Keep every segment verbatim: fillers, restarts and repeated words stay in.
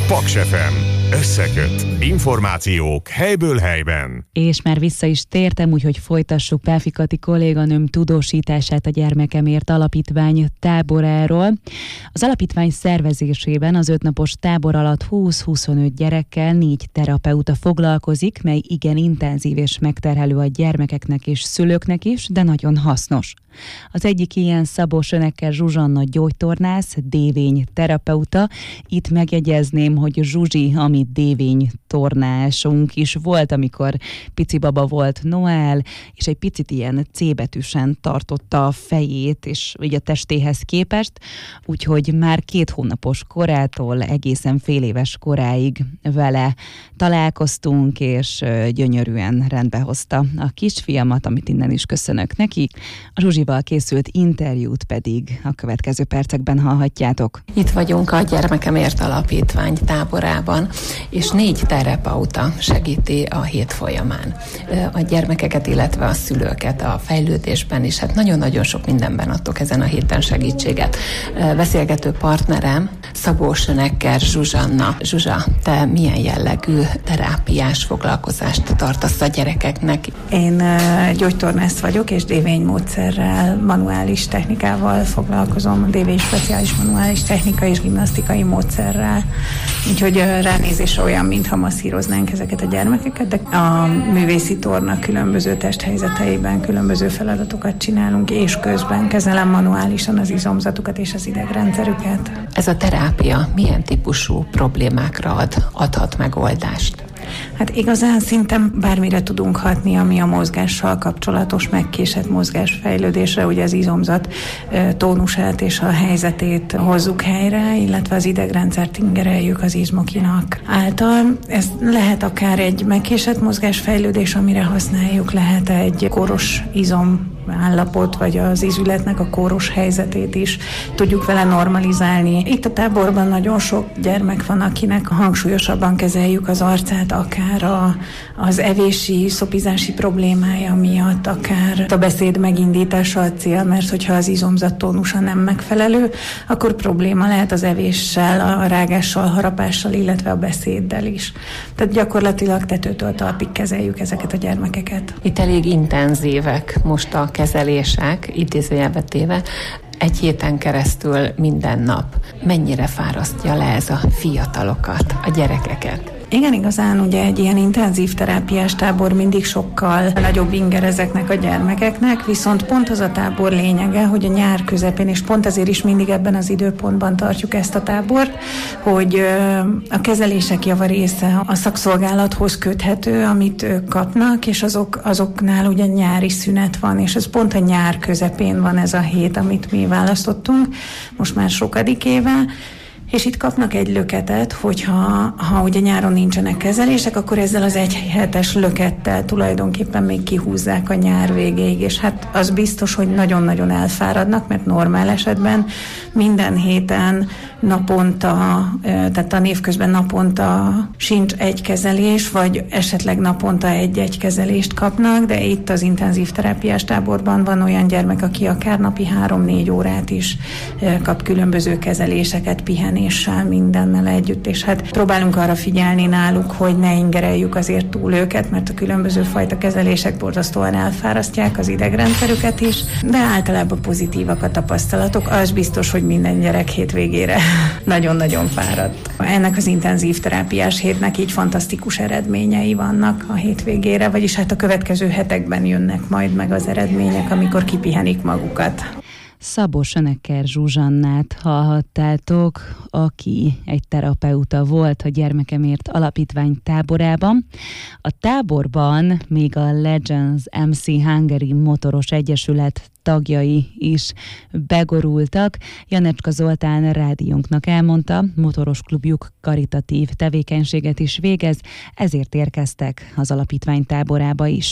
Paks ef em. Összeköt. Információk helyből helyben. És már vissza is tértem, úgyhogy folytassuk Páfi Kati kolléganőm tudósítását a Gyermekemért Alapítvány táboráról. Az alapítvány szervezésében az ötnapos tábor alatt húsz-huszonöt gyerekkel négy terapeuta foglalkozik, mely igen intenzív és megterhelő a gyermekeknek és szülőknek is, de nagyon hasznos. Az egyik ilyen Szabó Sönecker Zsuzsanna gyógytornász, dévény terapeuta. Itt megjegyezném, hogy Zsuzsi, ami dévény tornásunk is volt, amikor pici baba volt Noel, és egy picit ilyen C betűsen tartotta a fejét, és így a testéhez képest, úgyhogy már két hónapos korától egészen fél éves koráig vele találkoztunk, és gyönyörűen rendbehozta a kisfiamat, amit innen is köszönök neki. A Zsuzsival készült interjút pedig a következő percekben hallhatjátok. Itt vagyunk a Gyermekemért Alapítvány táborában, és négy terapeuta segíti a hét folyamán a gyermekeket, illetve a szülőket a fejlődésben is. Hát nagyon-nagyon sok mindenben adtok ezen a héten segítséget. Beszélgető partnerem Szabó Sönecker Zsuzsanna. Zsuzsa, te milyen jellegű terápiás foglalkozást tartasz a gyerekeknek? Én gyógytornász vagyok, és dévény módszerrel, manuális technikával foglalkozom, dévény speciális manuális technika és gimnasztikai módszerrel. Úgyhogy ránézésre olyan, mintha masszíroznánk ezeket a gyermekeket, de a művészi torna különböző testhelyzeteiben különböző feladatokat csinálunk, és közben kezelem manuálisan az izomzatukat és az idegrendszerüket. Ez a terápia milyen típusú problémákra ad, adhat megoldást? Hát igazán szinte bármire tudunk hatni, ami a mozgással kapcsolatos, megkésett mozgásfejlődésre, ugye az izomzat tónusát és a helyzetét hozzuk helyre, illetve az idegrendszert ingereljük az izmokinak által. Ez lehet akár egy megkésett mozgásfejlődés, amire használjuk, lehet egy kóros izom állapot, vagy az izületnek a kóros helyzetét is tudjuk vele normalizálni. Itt a táborban nagyon sok gyermek van, akinek hangsúlyosabban kezeljük az arcát, akár a, az evési, szopizási problémája miatt, akár a beszéd megindítása a cél, mert hogyha az izomzat tónusa nem megfelelő, akkor probléma lehet az evéssel, a rágással, harapással, illetve a beszéddel is. Tehát gyakorlatilag tetőtől talpig kezeljük ezeket a gyermekeket. Itt elég intenzívek most a kezelések, idézőjelbe téve, egy héten keresztül minden nap. Mennyire fárasztja le ez a fiatalokat, a gyerekeket? Igen, igazán ugye egy ilyen intenzív terápiás tábor mindig sokkal nagyobb inger ezeknek a gyermekeknek, viszont pont az a tábor lényege, hogy a nyár közepén, és pont azért is mindig ebben az időpontban tartjuk ezt a tábort, hogy a kezelések java része a szakszolgálathoz köthető, amit ők kapnak, és azok, azoknál ugye nyári szünet van, és ez pont a nyár közepén van ez a hét, amit mi választottunk, most már sokadik éve. És itt kapnak egy löketet, hogyha ha ugye nyáron nincsenek kezelések, akkor ezzel az egy hetes lökettel tulajdonképpen még kihúzzák a nyár végéig, és hát az biztos, hogy nagyon-nagyon elfáradnak, mert normál esetben minden héten naponta, tehát a névközben naponta sincs egy kezelés, vagy esetleg naponta egy-egy kezelést kapnak, de itt az intenzív terápiás táborban van olyan gyermek, aki akár napi három-négy órát is kap különböző kezeléseket, pihenéssel, mindennel együtt, és hát próbálunk arra figyelni náluk, hogy ne ingereljük azért túl őket, mert a különböző fajta kezelések borzasztóan elfárasztják az idegrendszerüket is, de általában pozitívak a tapasztalatok, az biztos, hogy minden gyerek hétvégére nagyon-nagyon fáradt. Ennek az intenzív terápiás hétnek így fantasztikus eredményei vannak a hétvégére, vagyis hát a következő hetekben jönnek majd meg az eredmények, amikor kipihenik magukat. Szabó Sönecker Zsuzsannát hallhattátok, aki egy terapeuta volt a Gyermekemért Alapítvány táborában. A táborban még a Legends em cé Hungary Motoros Egyesület tagjai is begorultak. Janecska Zoltán rádiónknak elmondta, motoros klubjuk karitatív tevékenységet is végez, ezért érkeztek az alapítvány táborába is.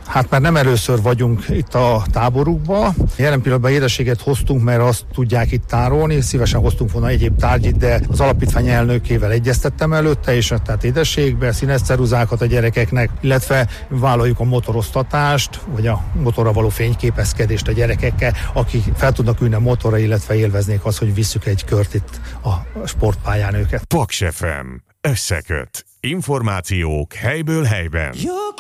Hát már nem először vagyunk itt a táborukban. Jelen pillanatban édességet hoztunk, mert azt tudják itt tárolni. Szívesen hoztunk volna egyéb tárgyit, de az alapítvány elnökével egyeztettem előtte, és tehát édességbe, színes ceruzákat a gyerekeknek, illetve vállaljuk a motoroztatást, vagy a motorra való fényképezkedést a gyerekekkel, akik fel tudnak ülni a motorra, illetve élveznék azt, hogy visszük egy kört itt a sportpályán őket. Paks ef em. Összeköt. Információk helyből helyben.